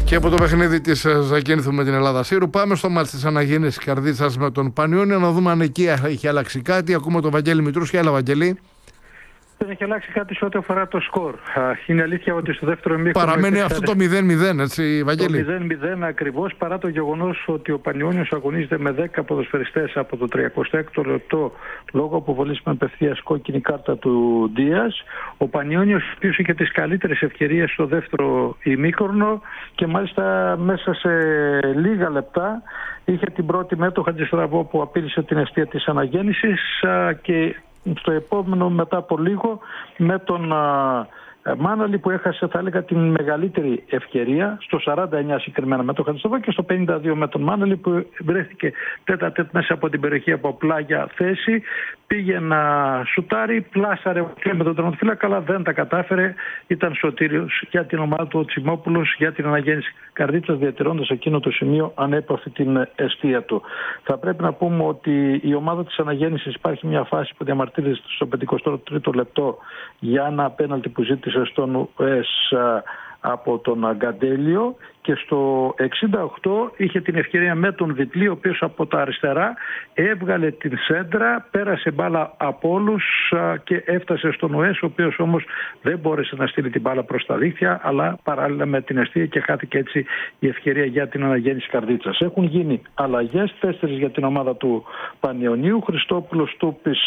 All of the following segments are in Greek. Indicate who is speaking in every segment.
Speaker 1: Και από το παιχνίδι της Ζακίνθου με την Ελλάδα Σύρου πάμε στο μάτς της Αναγέννησης Καρδίτσας με τον Πανιόνιο, να δούμε αν εκεί έχει αλλάξει κάτι. Ακούμε τον Βαγγέλη Μητρούση. Έλα, Βαγγέλη.
Speaker 2: Δεν έχει αλλάξει κάτι σε ό,τι αφορά το σκορ. Είναι αλήθεια ότι στο δεύτερο ημίχρονο
Speaker 1: παραμένει αυτό το 0-0, έτσι, Βαγγέλη.
Speaker 2: Το 0-0 ακριβώς, παρά το γεγονός ότι ο Πανιόνιος αγωνίζεται με 10 ποδοσφαιριστές από το 36ο λεπτό λόγω αποβολής με απευθείας κόκκινη κάρτα του Ντίας. Ο Πανιόνιος, ο οποίος είχε τις καλύτερες ευκαιρίες στο δεύτερο ημίχρονο και μάλιστα μέσα σε λίγα λεπτά είχε την πρώτη με το Χατζηστραβό που απείλησε την εστία της Αναγέννησης και στο επόμενο μετά από λίγο με τον Μάναλη που έχασε, θα έλεγα, την μεγαλύτερη ευκαιρία στο 49 συγκεκριμένα με τον Χατζηστραβό και στο 52 με τον Μάναλη που βρέθηκε τέτα-τέτ μέσα από την περιοχή από πλάγια θέση. Πήγε να σουτάρει, πλάσαρε με τον τερματοφύλακα, αλλά δεν τα κατάφερε. Ήταν σωτήριος για την ομάδα του ο Τσιμόπουλος, για την Αναγέννηση Καρδίτσας, διατηρώντας εκείνο το σημείο ανέπαυτη την εστία του. Θα πρέπει να πούμε ότι η ομάδα της Αναγέννησης υπάρχει μια φάση που διαμαρτύρεται στο 53ο λεπτό για ένα πέναλτι που ζήτησε στον ΟΕΣ από τον Αγκαντέλιο και στο 68 είχε την ευκαιρία με τον Βιτλή, ο οποίος από τα αριστερά έβγαλε την σέντρα, πέρασε μπάλα από όλους και έφτασε στον ΟΕΣ, ο οποίος όμως δεν μπόρεσε να στείλει την μπάλα προς τα δίχτυα, αλλά παράλληλα με την εστία και χάθηκε έτσι η ευκαιρία για την Αναγέννηση Καρδίτσας. Έχουν γίνει αλλαγές, 4 για την ομάδα του Πανιωνίου, Χριστόπουλος, Τούπης,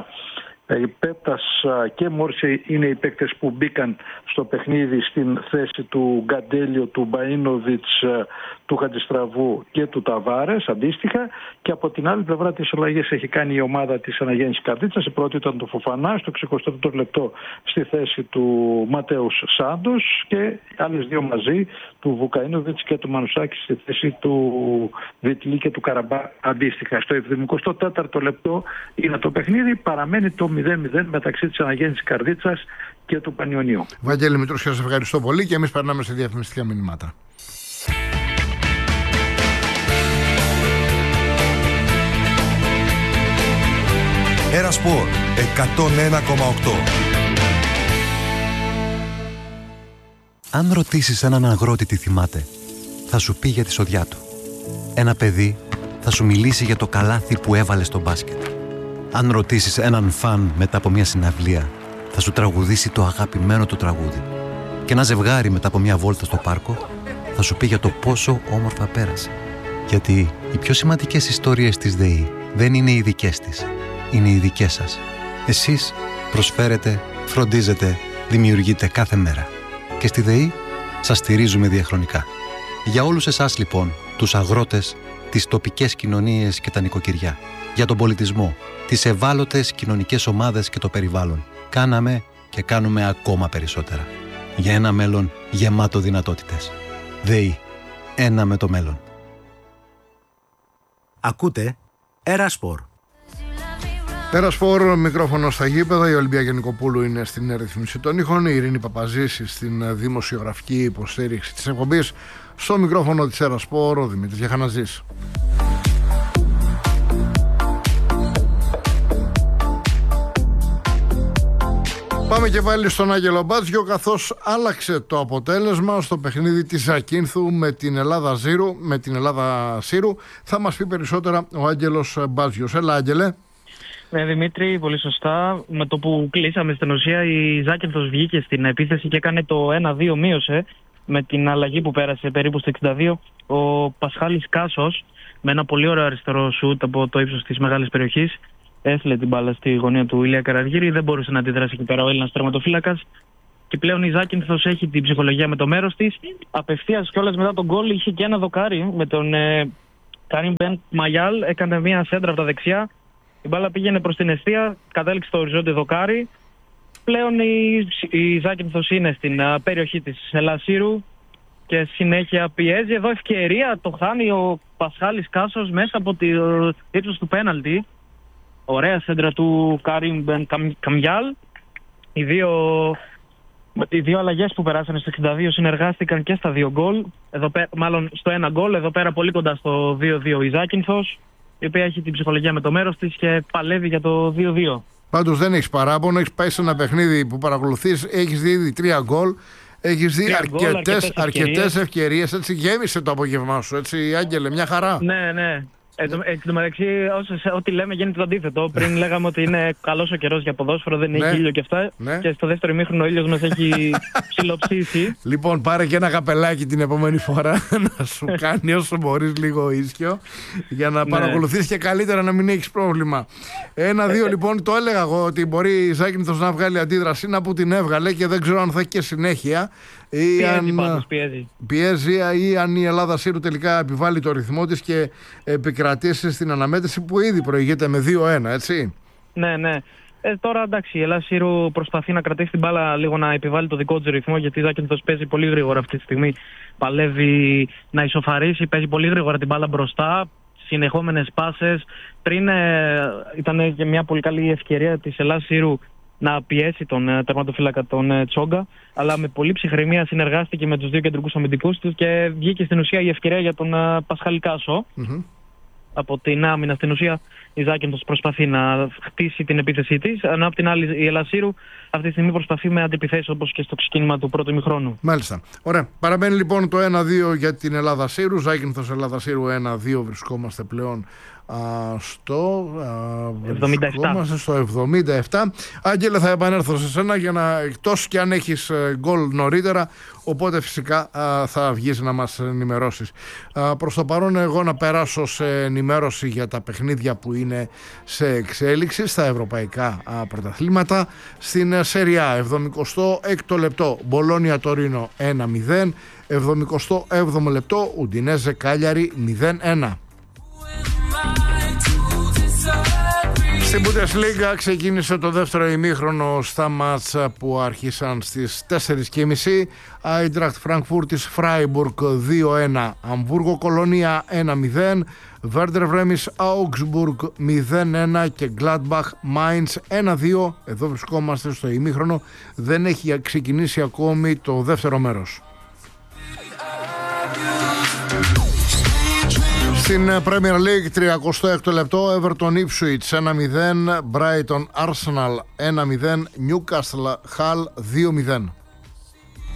Speaker 2: Πέτας και Μόρση είναι οι παίκτες που μπήκαν στο παιχνίδι στην θέση του Γκαντέλιο, του Μπαΐνοβιτς, του Χατζηστραβού και του Ταβάρες αντίστοιχα, και από την άλλη πλευρά τις αλλαγές έχει κάνει η ομάδα της Αναγέννησης Καρδίτσας. Η πρώτη ήταν το Φοφανά στο 64ο λεπτό στη θέση του Ματέους Σάντος και άλλες δύο μαζί, του Βουκαΐνοβιτς και του Μανουσάκη στη θέση του Βιτλή και του Καραμπά αντίστοιχα. Στο 74ο λεπτό είναι το παιχνίδι, παραμένει το 0-0 μεταξύ της Αναγέννησης Καρδίτσας και του Πανιωνίου.
Speaker 1: Βαγγέλη Μητρούση, σας ευχαριστώ πολύ και εμείς περνάμε σε διαφημιστικά μηνύματα.
Speaker 3: Ένα Σπορ 101,8.
Speaker 4: Αν ρωτήσεις έναν αγρότη τι θυμάται, θα σου πει για τη σοδιά του. Ένα παιδί θα σου μιλήσει για το καλάθι που έβαλε στο μπάσκετ. Αν ρωτήσεις έναν φαν μετά από μια συναυλία, θα σου τραγουδήσει το αγαπημένο του τραγούδι. Και ένα ζευγάρι μετά από μια βόλτα στο πάρκο θα σου πει για το πόσο όμορφα πέρασε. Γιατί οι πιο σημαντικές ιστορίες της ΔΕΗ δεν είναι οι δικές της, είναι οι δικές σας. Εσείς προσφέρετε, φροντίζετε, δημιουργείτε κάθε μέρα. Και στη ΔΕΗ σας στηρίζουμε διαχρονικά. Για όλους εσάς λοιπόν, τους αγρότες, τις τοπικές κοινωνίες και τα νοικοκυριά, για τον πολιτισμό, τις ευάλωτες κοινωνικές ομάδες και το περιβάλλον, κάναμε και κάνουμε ακόμα περισσότερα. Για ένα μέλλον γεμάτο δυνατότητες. ΔΕΗ. Ένα με το μέλλον.
Speaker 5: Ακούτε Ερασπορ.
Speaker 1: Ερασπορ, μικρόφωνο στα γήπεδα. Η Ολυμπία Γενικοπούλου είναι στην ρύθμιση των ήχων. Η Ειρήνη Παπαζήση στην δημοσιογραφική υποστήριξη της εκπομπής. Στο μικρόφωνο της Ερασπορ, ο Δημήτρης Γιαχαναζής. Πάμε και πάλι στον Άγγελο Μπάτζιο, καθώς άλλαξε το αποτέλεσμα στο παιχνίδι της Ζακίνθου με την Ελλάδα Σύρου. Θα μας πει περισσότερα ο Άγγελος Μπάτζιος. Έλα, Άγγελε.
Speaker 6: Ναι, Δημήτρη, πολύ σωστά. Με το που κλείσαμε στην ουσία, η Ζάκυνθος βγήκε στην επίθεση και έκανε το 1-2, μείωσε με την αλλαγή που πέρασε περίπου στο 62 ο Πασχάλης Κάσος με ένα πολύ ωραίο αριστερό σουτ από το ύψος της μεγάλης περιοχής. Έστειλε την μπάλα στη γωνία του Ηλία Καραργύρη, δεν μπορούσε να αντιδράσει εκεί πέρα ο Έλληνας τερματοφύλακας. Και πλέον η Ζάκυνθος έχει την ψυχολογία με το μέρος της. Απευθείας κιόλας μετά τον γκολ είχε και ένα δοκάρι με τον Καρίμ Μπεν Μαγιάλ. Έκανε μια σέντρα από τα δεξιά. Η μπάλα πήγαινε προς την εστία, κατέληξε στο οριζόντιο δοκάρι. Πλέον η Ζάκυνθος είναι στην περιοχή της Ελασσύρου και συνέχεια πιέζει. Εδώ ευκαιρία το χάνει ο Πασχάλης Κάσος μέσα από το ύψος του πέναλτι. Ωραία σέντρα του Καρίμ Μπεν Καμιάλ. Οι δύο αλλαγές που περάσανε στο 62 συνεργάστηκαν και στα δύο γκολ. Μάλλον στο ένα γκολ, εδώ πέρα πολύ κοντά στο 2-2 η Ζάκυνθος, η οποία έχει την ψυχολογία με το μέρος της και παλεύει για το 2-2.
Speaker 1: Πάντως δεν έχεις παράπονο, έχεις πάει σε ένα παιχνίδι που παρακολουθείς, έχεις δει ήδη 3 γκολ. Έχεις δει
Speaker 6: 3 γκολ,
Speaker 1: αρκετές ευκαιρίες. Έτσι γέμισε το απόγευμά σου, έτσι, Άγγελε, μια χαρά.
Speaker 6: Ναι. Εκ τω μεταξύ, ό,τι λέμε γίνεται το αντίθετο. Πριν λέγαμε ότι είναι καλός ο καιρός για ποδόσφαιρο, δεν έχει ήλιο και αυτά.
Speaker 1: Ναι.
Speaker 6: Και στο δεύτερο ημίχρονο ο ήλιος μας έχει ψιλοψήσει.
Speaker 1: Λοιπόν, πάρε και ένα καπελάκι την επόμενη φορά να σου κάνει όσο μπορείς λίγο ίσιο για να παρακολουθείς και καλύτερα να μην έχεις πρόβλημα. 1-2 λοιπόν, το έλεγα εγώ ότι μπορεί η Ζάκυνθος να βγάλει αντίδραση, να που την έβγαλε και δεν ξέρω αν θα έχει και συνέχεια. Πιέζει ή αν η Ελλάδα Σύρου τελικά επιβάλλει το ρυθμό της και επικρατήσει στην αναμέτρηση που ήδη προηγείται με 2-1, έτσι.
Speaker 6: Ναι. Τώρα εντάξει, η Ελλάδα Σύρου προσπαθεί να κρατήσει την μπάλα λίγο, να επιβάλλει το δικό της ρυθμό, γιατί η Ζάκυνθος παίζει πολύ γρήγορα αυτή τη στιγμή. Παλεύει να ισοφαρίσει, παίζει πολύ γρήγορα την μπάλα μπροστά, συνεχόμενες πάσες. Πριν ήταν και μια πολύ καλή ευκαιρία της Ελλάδας Σύρου να πιέσει τον τερματοφύλακα τον Τσόγκα, αλλά με πολύ ψυχραιμία συνεργάστηκε με τους δύο κεντρικούς αμυντικούς του και βγήκε στην ουσία η ευκαιρία για τον Πασχάλη Κάσο. Από την άμυνα στην ουσία η Ζάκυνθος προσπαθεί να χτίσει την επίθεσή της, ενώ απ' την άλλη η Ελλάδα Σύρου αυτή τη στιγμή προσπαθεί με αντιπιθέσεις, όπως και στο ξεκίνημα του πρώτου ημιχρόνου.
Speaker 1: Μάλιστα. Ωραία. Παραμένει λοιπόν το 1-2 για την Ελλάδα Σύρου. Ζάκυνθος Ελλάδα Σύρου 1-2. Βρισκόμαστε πλέον στο 77. Άγγελε, θα επανέλθω σε σένα για να, εκτός και αν έχεις γκολ νωρίτερα, οπότε φυσικά θα βγεις να μας ενημερώσεις. Προς το παρόν εγώ να περάσω σε ενημέρωση για τα παιχνίδια που είναι σε εξέλιξη στα ευρωπαϊκά πρωταθλήματα. Στην Σεριά 76ο λεπτό Μπολόνια Τωρίνο 1-0, 77ο λεπτό Ουντινέζε Κάλιαρη 0-1. Στην Bundesliga ξεκίνησε το δεύτερο ημίχρονο στα μάτς που άρχισαν στις 4.30. Άιντραχτ Φραγκφούρτης Φράιμπουργκ 2-1, Αμβούργο Κολονία 1-0, Βέρντερ Βρέμις Augsburg 0-1 και Gladbach Mainz 1-2. Εδώ βρισκόμαστε στο ημίχρονο, δεν έχει ξεκινήσει ακόμη το δεύτερο μέρος. Στην Premier League 36ο λεπτό Everton Ipswich 1-0, Brighton Arsenal 1-0, Newcastle Hull 2-0.